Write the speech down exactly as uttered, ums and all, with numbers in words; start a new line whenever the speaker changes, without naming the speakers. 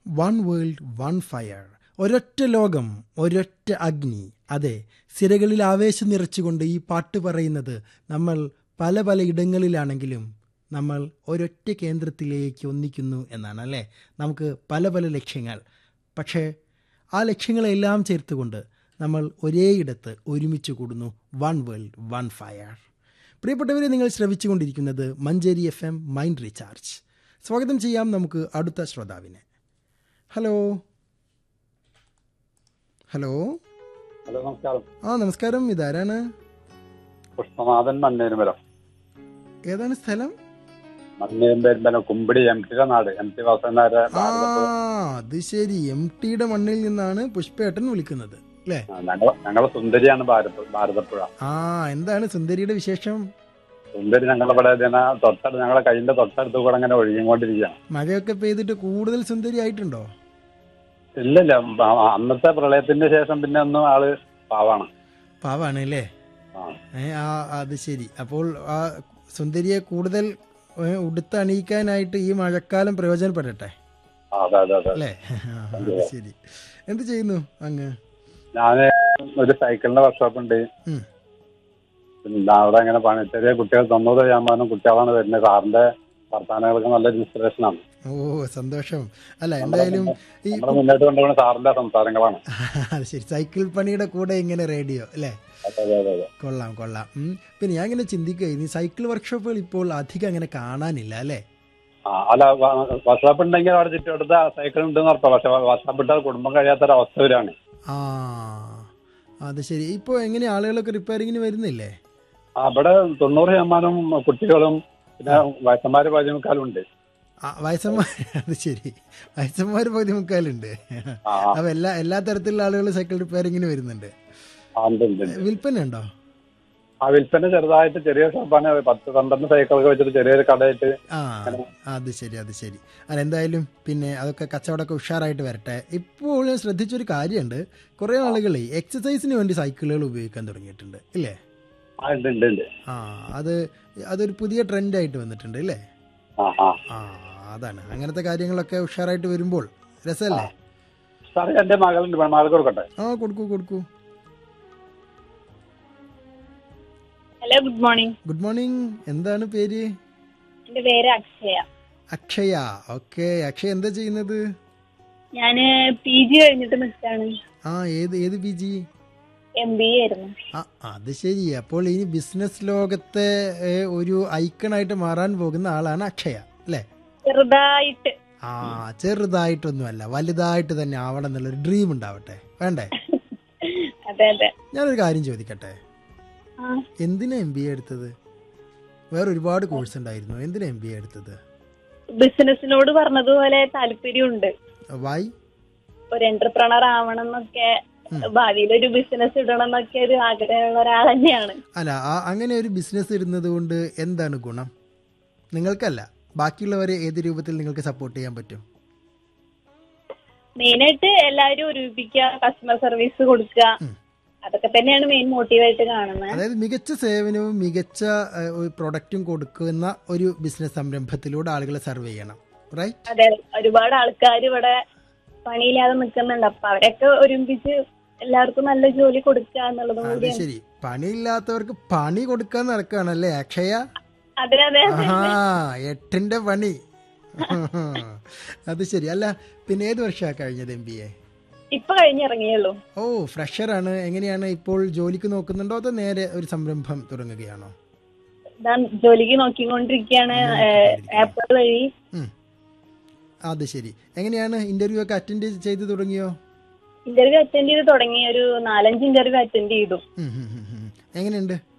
One world one fire, ഒരൊറ്റ ലോകം ഒരൊറ്റ അഗ്നി. അതെ, സിരകളിൽ ആവേശം നിറച്ചുകൊണ്ട് ഈ പാട്ട് പറയുന്നത് നമ്മൾ പല പല ഇടങ്ങളിലാണെങ്കിലും നമ്മൾ ഒരൊറ്റ കേന്ദ്രത്തിലേക്ക് ഒന്നിക്കുന്നു എന്നാണ് അല്ലേ. നമുക്ക് പല പല ലക്ഷ്യങ്ങൾ, പക്ഷേ ആ ലക്ഷ്യങ്ങളെല്ലാം ചേർത്തുകൊണ്ട് നമ്മൾ ഒരേ ഇടത്ത് ഒരുമിച്ച് കൂടുന്നു. One world one fire. പ്രിയപ്പെട്ടവരെ, നിങ്ങൾ ശ്രവിച്ചുകൊണ്ടിരിക്കുന്നത് Manjeri F M mind recharge. സ്വാഗതം ചെയ്യാം നമുക്ക് അടുത്ത ശ്രോതാവിനെ. ഹലോ ഹലോ
ഹലോ, നമസ്കാരം.
ആ നമസ്കാരം, ഇതാരാണ്?
പുഷ്പനാഥൻ, മണ്ണേരുമരം.
ഏതാണ് സ്ഥലം?
മണ്ണേരുമ്പരം, കുമ്പിടി, എം ടിയുടെ നാട്. M T വാസനാര്.
ആ അത് ശരി, എം ടിയുടെ മണ്ണിൽ നിന്നാണ് പുഷ്പേട്ടൻ വിളിക്കുന്നത് അല്ലേ?
ഞങ്ങളെ സുന്ദരിയാണ് ഭാരത ഭാരതപ്പുഴ.
ആ എന്താണ് സുന്ദരിയുടെ വിശേഷം?
സുന്ദരി ഞങ്ങളുടെ ഇവിടെ തൊട്ടടുത്ത്, ഞങ്ങളെ കയ്യിന്റെ തൊട്ടടുത്ത് കൂടെ അങ്ങനെ ഒഴുകിക്കൊണ്ടിരിക്കുകയാണ്.
മഴയൊക്കെ പെയ്തിട്ട് കൂടുതൽ സുന്ദരി ആയിട്ടുണ്ടോ?
ഇല്ലില്ല, അന്നത്തെ പ്രളയത്തിന്റെ ശേഷം പിന്നെ ഒന്നും ആള് പാവാണ്.
പാവാണ് അല്ലേ? ആ അത് ശരി. അപ്പോൾ ആ സുന്ദരിയെ കൂടുതൽ ഉടുത്തണിയിക്കാനായിട്ട് ഈ മഴക്കാലം പ്രയോജനപ്പെടട്ടെ അല്ലേ? ശരി. എന്ത് ചെയ്യുന്നു അങ്ങ്?
ഞാന് ഒരു സൈക്കിളിന്റെ വർക്ക്ഷോപ്പ് ഉണ്ട്. പിന്നെ അവിടെ അങ്ങനെ പണി, ചെറിയ കുട്ടികൾ തൊണ്ണൂറ് ശതമാനം കുട്ടികളാണ് വരുന്നത്. സാറിന്റെ വർത്താനങ്ങൾക്ക് നല്ലൊരു ഇൻസ്പിറേഷൻ ആണ്.
ഓ സന്തോഷം. അല്ല എന്തായാലും ഈ
മുന്നോട്ട് കൊണ്ടുപോകുന്ന സാറിന്റെ സംസാരങ്ങളാണ്.
അത് ശരി, സൈക്കിൾ പണിയുടെ കൂടെ ഇങ്ങനെ റേഡിയോ അല്ലേ? കൊള്ളാം കൊള്ളാം. പിന്നെ ഞാൻ ഇങ്ങനെ ചിന്തിക്കുക, ഈ സൈക്കിൾ വർക്ക്ഷോപ്പുകൾ ഇപ്പോൾ അധികം അങ്ങനെ കാണാനില്ല അല്ലേ?
അല്ല, വർക്ക്ഷോപ്പ് ഉണ്ടെങ്കിൽ അവിടെ ചുറ്റുവട്ടത്ത് സൈക്കിൾ ഉണ്ടെന്ന് ഉറപ്പാണ്. പക്ഷെ വർക്ക്ഷോപ്പ് ഇട്ടാൽ കുടുംബം കഴിയാത്തൊരവസ്ഥ വരാണ്.
ആ അത് ശരി. ഇപ്പൊ എങ്ങനെ ആളുകളൊക്കെ റിപ്പയറിങ്ങിന് വരുന്നില്ലേ?
ആ ഇവിടെ തൊണ്ണൂറ് ശതമാനം കുട്ടികളും പിന്നെ വയസ്സന്മാര് പതിമുക്കാലും ഉണ്ട്.
വയസ്സന്മാർ, അത് ശരി, വയസ്സന്മാര് പതിമുക്കാലുണ്ട്. അപ്പൊ എല്ലാ എല്ലാ തരത്തിലുള്ള ആളുകൾ സൈക്കിൾ റിപ്പയറിങ്ങിന് വരുന്നുണ്ട്. വിൽപ്പന ഉണ്ടോ?
ആ വിൽപ്പന ചെറുതായിട്ട് ചെറിയ ഷോപ്പാണ്. പത്ത് പന്ത്രണ്ട് സൈക്കിളൊക്കെ വെച്ചിട്ട് ചെറിയൊരു കടയായിട്ട്.
ആ അത് ശരി അത് ശരി. അല്ല എന്തായാലും പിന്നെ അതൊക്കെ കച്ചവടമൊക്കെ ഉഷാറായിട്ട് വരട്ടെ. ഇപ്പോൾ ഞാൻ ശ്രദ്ധിച്ചൊരു കാര്യമുണ്ട്, കുറെ ആളുകളെ എക്സസൈസിന് വേണ്ടി സൈക്കിളുകൾ ഉപയോഗിക്കാൻ തുടങ്ങിയിട്ടുണ്ട് ഇല്ലേ? ആ അത് അതൊരു പുതിയ ട്രെൻഡായിട്ട് വന്നിട്ടുണ്ട് അല്ലേ? ആ അതാണ്, അങ്ങനത്തെ കാര്യങ്ങളൊക്കെ ഉഷാറായിട്ട് വരുമ്പോൾ രസമല്ലേ?
എന്റെ മകളുണ്ട്, മകൾ കൊടുക്കട്ടെ?
ആ കൊടുക്കൂ കൊടുക്കൂ.
Hello, good morning.
Good morning. എന്താണ് പേര്?
എന്റെ പേര് അക്ഷയ.
അക്ഷയ, ഓക്കെ. അക്ഷയ എന്താ ചെയ്യുന്നത്?
ഞാന് പി ജി കഴിഞ്ഞിട്ട് നിൽക്കാണ്.
ആ ഏത് ഏത് P G?
M B A ആയിരുന്നു.
ആ അത് ശരി. അപ്പോൾ ഇനി ബിസിനസ് ലോകത്തെ ഒരു ഐക്കണായിട്ട് മാറാൻ പോകുന്ന ആളാണ് അക്ഷയ അല്ലേ?
ചെറുതായിട്ട്.
ആ ചെറുതായിട്ടൊന്നുമല്ല, വലുതായിട്ട് തന്നെ ആവണം എന്നുള്ളൊരു ഡ്രീം ഉണ്ടാവട്ടെ, വേണ്ടേ?
അതെ അതെ.
ഞാനൊരു കാര്യം ചോദിക്കട്ടെ, എന്തിനാ എം ബി എ എടുത്തത്? വേറെ ഒരുപാട് കോഴ്സ് ഉണ്ടായിരുന്നു, എന്തിനാ എം ബി എ എടുത്തത്?
ബിസിനസിനോട് പറഞ്ഞതുപോലെ താല്പര്യമുണ്ട്.
വൈ?
ഒരു എന്റർപ്രണർ ആവണം എന്നൊക്കെ, ഭാവിയിൽ ഒരു ബിസിനസ് ഇടണം എന്നൊക്കെ ഒരു ആഗ്രഹമുള്ള ഒരാൾ തന്നെയാണ്.
അല്ല, അങ്ങനെ ഒരു ബിസിനസ് ഇടുന്നത് കൊണ്ട് എന്താണ് ഗുണം നിങ്ങൾക്കല്ല, ബാക്കിയുള്ളവരെ ഏത് രൂപത്തിൽ നിങ്ങൾക്ക് സപ്പോർട്ട് ചെയ്യാൻ പറ്റും?
മെയിനായിട്ട് എല്ലാവരും ഒരുമിപ്പിക്കുക, കസ്റ്റമർ സർവീസ് കൊടുക്കുക, അതൊക്കെ തന്നെയാണ് മെയിൻ മോട്ടീവായിട്ട് കാണുന്നത്.
അതായത് മികച്ച സേവനവും മികച്ച പ്രൊഡക്റ്റും കൊടുക്കുന്ന ഒരു ബിസിനസ് സംരംഭത്തിലൂടെ ആളുകളെ സർവ് ചെയ്യണം, റൈറ്റ്?
അതെ, ഒരുപാട് ആൾക്കാർ ഇവിടെ പണിയില്ലാതെ നിൽക്കുന്നുണ്ട്. അപ്പൊ അവരൊക്കെ ഒരുമിപ്പിച്ച് എല്ലാവർക്കും നല്ല ജോലി കൊടുക്കുക എന്നുള്ളത് കൂടി.
ശരി, പണിയില്ലാത്തവർക്ക് പണി കൊടുക്കാൻ നടക്കുകയാണല്ലേ അക്ഷയ?
അതെ അതെ.
ആ എട്ടിന്റെ പണി. അത് ശരി. അല്ല പിന്നെ ഏത് വർഷമാണ് കഴിഞ്ഞത് എം ബി എ?
ഇപ്പൊ കഴിഞ്ഞിറങ്ങിയുള്ളൂ. ഓ
ഫ്രഷർ ആണ്. എങ്ങനെയാണ് ഇപ്പോൾ ജോലിക്ക് നോക്കുന്നുണ്ടോ അതോ നേരെ ഒരു സംരംഭം തുടങ്ങുകയാണോ?
ജോലിക്ക് നോക്കിക്കൊണ്ടിരിക്കുകയാണ് ആപ്പ് വഴി.
അത് ശരി. എങ്ങനെയാണ് ഇന്റർവ്യൂ ഒക്കെ അറ്റൻഡ് ചെയ്ത് തുടങ്ങിയോ?
ഇന്റർവ്യൂ അറ്റൻഡ് ചെയ്ത് തുടങ്ങി, ഒരു നാലഞ്ച് ഇന്റർവ്യൂ അറ്റൻഡ് ചെയ്തു.
എങ്ങനെയുണ്ട്?